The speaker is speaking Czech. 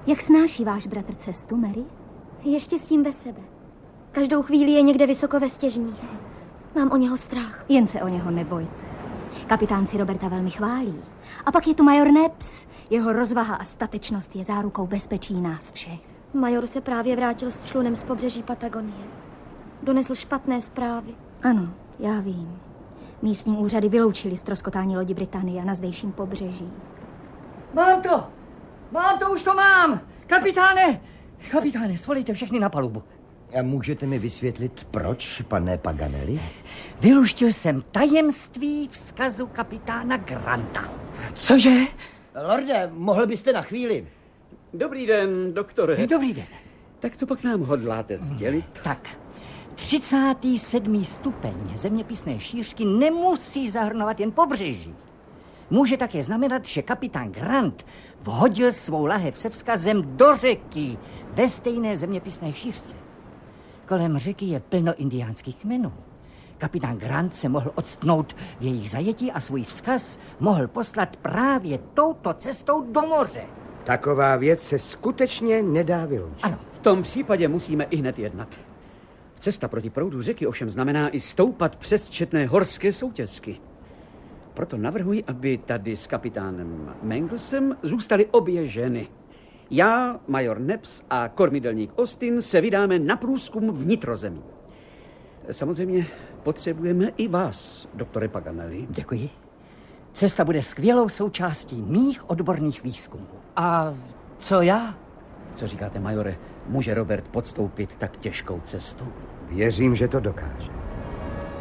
Jak snáší váš bratr cestu, Mary? Ještě s tím ve sebe. Každou chvíli je někde vysoko ve stěžních. Mám o něho strach. Jen se o něho nebojte. Kapitán si Roberta velmi chválí. A pak je tu major Nepps. Jeho rozvaha a statečnost je zárukou bezpečí nás všech. Major se právě vrátil s člunem z pobřeží Patagonie. Donesl špatné zprávy. Ano, já vím. Místní úřady vyloučili ztroskotání lodi Britannie na zdejším pobřeží. Mám to, už to mám! Kapitáne, svolejte všechny na palubu. A můžete mi vysvětlit, proč, pane Paganelli? Vyluštil jsem tajemství vzkazu kapitána Granta. Cože? Lorde, mohl byste na chvíli? Dobrý den, doktore. Dobrý den. Tak co pak nám hodláte sdělit? Tak, 37. stupeň zeměpisné šířky nemusí zahrnovat jen pobřeží. Může také znamenat, že kapitán Grant vhodil svou lahev se vzkazem do řeky ve stejné zeměpisné šířce. Kolem řeky je plno indiánských kmenů. Kapitán Grant se mohl odstnout v jejich zajetí a svůj vzkaz mohl poslat právě touto cestou do moře. Taková věc se skutečně nedá vyloučit. Ano. V tom případě musíme ihned jednat. Cesta proti proudu řeky ovšem znamená i stoupat přes četné horské soutěsky. Proto navrhuji, aby tady s kapitánem Manglesem zůstaly obě ženy. Já, major Nepps a kormidelník Austin se vydáme na průzkum vnitrozemí. Samozřejmě potřebujeme i vás, doktore Paganelli. Děkuji. Cesta bude skvělou součástí mých odborných výzkumů. A co já? Co říkáte, majore? Může Robert podstoupit tak těžkou cestu? Věřím, že to dokáže.